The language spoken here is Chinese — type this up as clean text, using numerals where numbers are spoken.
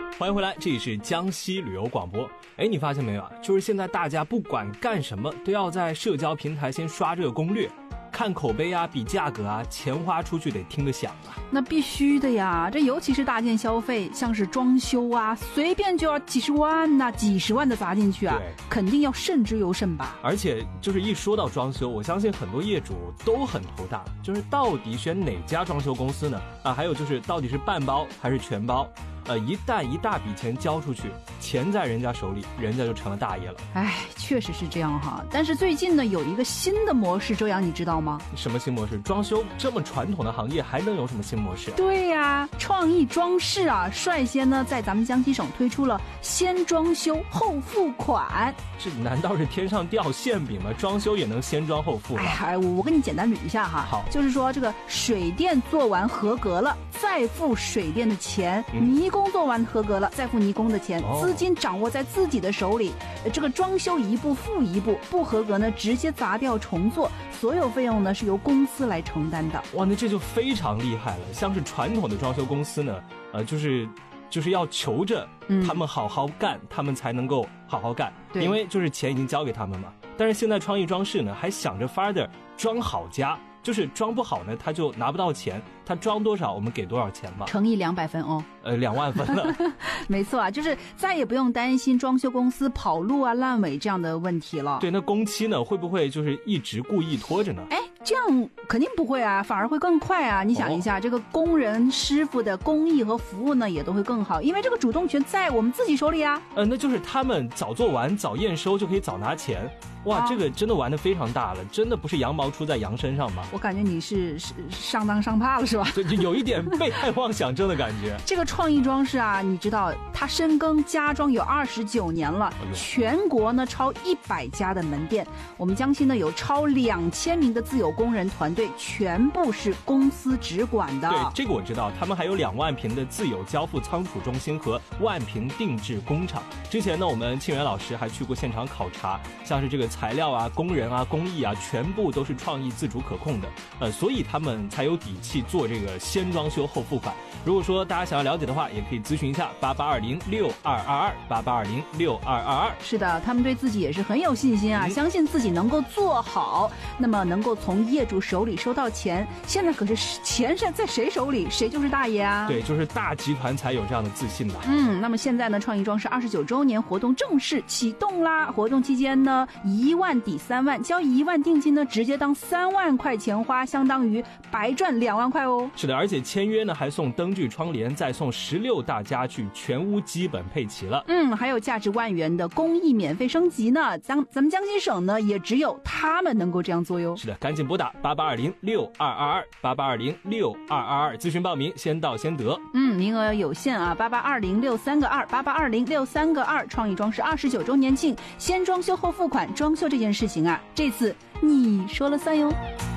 欢迎回来，这里是江西旅游广播。你发现没有啊？就是现在大家不管干什么，都要在社交平台先刷这个攻略，看口碑啊，比价格啊，钱花出去得听得响啊。 那必须的呀，这尤其是大件消费，像是装修啊，随便就要几十万呐、几十万的砸进去啊，肯定要慎之又慎吧。 而且就是一说到装修，我相信很多业主都很头大，就是到底选哪家装修公司呢？还有就是到底是半包还是全包？一旦一大笔钱交出去，钱在人家手里，人家就成了大爷了。 确实是这样哈。但是最近呢，有一个新的模式，周洋你知道吗？ 什么新模式？装修这么传统的行业，还能有什么新模式？ 对呀，创意装饰啊，率先呢在咱们江西省推出了先装修后付款。 这难道是天上掉馅饼吗？装修也能先装后付吗？ 我跟你简单捋一下哈。 好， 就是说这个水电做完合格了，再付水电的钱；泥工做完合格了，再付泥工的钱。资金掌握在自己的手里，这个装修一步付一步，不合格呢直接砸掉重做，所有费用呢是由公司来承担的。 哇，那这就非常厉害了。像是传统的装修公司呢，就是要求着他们好好干，他们才能够好好干，因为就是钱已经交给他们嘛。但是现在创意装饰呢，还想着法的装好家，就是装不好呢，他就拿不到钱，他装多少我们给多少钱嘛， 乘以200分哦 ，2万分了。 没错啊，就是再也不用担心装修公司跑路啊、烂尾这样的问题了。 对，那工期呢，会不会就是一直故意拖着呢？ 这样肯定不会啊，反而会更快啊！你想一下，这个工人师傅的工艺和服务呢，也都会更好，因为这个主动权在我们自己手里啊。 那就是他们早做完、早验收就可以早拿钱。哇，这个真的玩得非常大了，真的不是羊毛出在羊身上吗？ 我感觉你是上当上怕了是吧？ 就有一点被害妄想症的感觉。 这个创意装饰啊，你知道它深耕家装有29年了，全国呢超100家的门店，我们江西呢有超2000名的自有工人团队，全部是公司直管的。 对，这个我知道，他们还有2万平的自有交付仓储中心和万平定制工厂。之前呢，我们庆元老师还去过现场考察，像是这个材料啊、工人啊、工艺啊，全部都是创意自主可控的，所以他们才有底气做这个先装修后付款。如果说大家想要了解的话，也可以咨询一下8820622288206222。 是的，他们对自己也是很有信心啊，相信自己能够做好，那么能够从业主手里收到钱。现在可是钱是在谁手里，谁就是大爷啊。 对，就是大集团才有这样的自信的。 那么现在呢，创意装饰29周年活动正式启动啦！活动期间呢，1万抵3万，交1万定金呢，直接当3万块钱花，相当于白赚2万块哦。 是的，而且签约呢还送灯具窗帘，再送16大家具，全屋基本配齐了。 还有价值1万元的工艺免费升级呢。咱们江西省呢，也只有他们能够这样做哟。 是的，赶紧拨打8820622288206222咨询报名，先到先得。 名额有限啊，882063个2，882063个2，创意装饰29周年庆，先装修后付款，装修这件事情啊，这次你说了算哟。